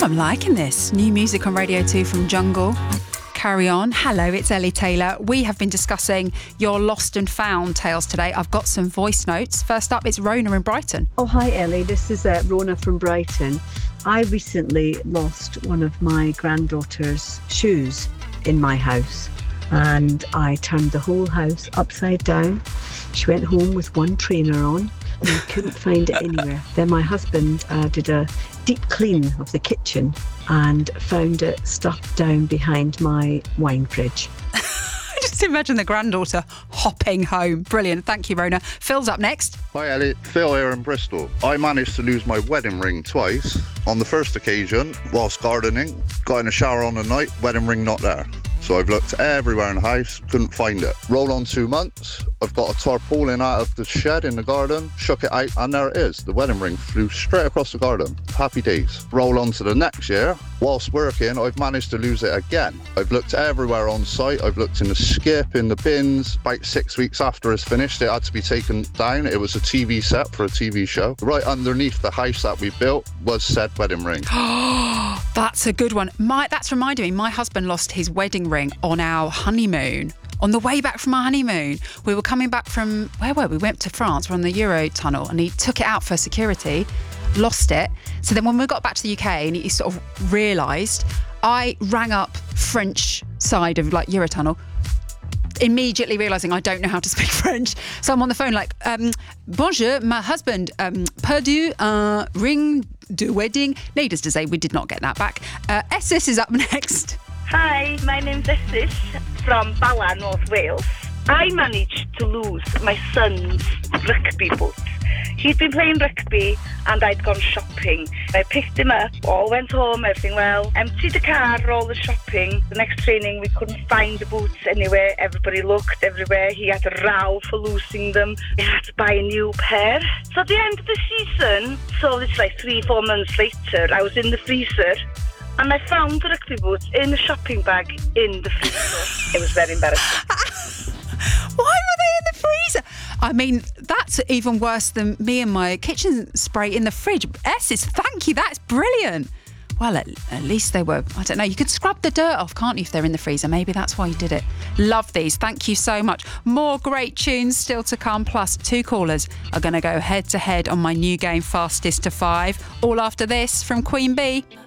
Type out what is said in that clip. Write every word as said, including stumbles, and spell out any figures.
I'm liking this. New music on Radio two from Jungle. Carry on. Hello, it's Ellie Taylor. We have been discussing your lost and found tales today. I've got some voice notes. First up, it's Rona in Brighton. Oh, hi, Ellie. This is uh, Rona from Brighton. I recently lost one of my granddaughter's shoes in my house, and I turned the whole house upside down. She went home with one trainer on, and I couldn't find it anywhere. Then my husband uh, did a deep clean of the kitchen and found it stuffed down behind my wine fridge. I just imagine the granddaughter hopping home. Brilliant. Thank you, Rona. Phil's up next. Hi, Ellie. Phil here in Bristol. I managed to lose my wedding ring twice. On the first occasion, whilst gardening, got in the shower on the night, wedding ring not there. So I've looked everywhere in the house, couldn't find it. Roll on two months, I've got a tarpaulin out of the shed in the garden, shook it out, and there it is. The wedding ring flew straight across the garden. Happy days. Roll on to the next year. Whilst working, I've managed to lose it again. I've looked everywhere on site. I've looked in the skip, in the bins. About six weeks after it's finished, it had to be taken down. It was a T V set for a T V show. Right underneath the house that we built was said wedding ring. That's a good one. My, that's reminded me, my husband lost his wedding ring on our honeymoon. On the way back from our honeymoon, we were coming back from, where were we? We went to France, we're on the Eurotunnel, and he took it out for security, lost it. So then when we got back to the U K and he sort of realised, I rang up French side of like Eurotunnel, immediately realising I don't know how to speak French. So I'm on the phone like, um, bonjour, my husband um, perdu un ring de wedding. Needless to say, we did not get that back. Uh, Esses is up next. Hi, my name's Esses from Bala, North Wales. I managed to lose my son's rugby boots. He'd been playing rugby and I'd gone shopping. I picked him up, all went home, everything well, emptied the car, all the shopping. The next training we couldn't find the boots anywhere. Everybody looked everywhere. He had a row for losing them. He had to buy a new pair. So at the end of the season, so it's like three, four months later, I was in the freezer and I found the rugby boots in the shopping bag in the freezer. It was very embarrassing. Why were they in the freezer? I mean, that's even worse than me and my kitchen spray in the fridge. Esses, thank you. That's brilliant. Well, at, at least they were, I don't know, you could scrub the dirt off, can't you, if they're in the freezer? Maybe that's why you did it. Love these. Thank you so much. More great tunes still to come. Plus, two callers are going to go head to head on my new game, Fastest to Five. All after this from Queen Bee.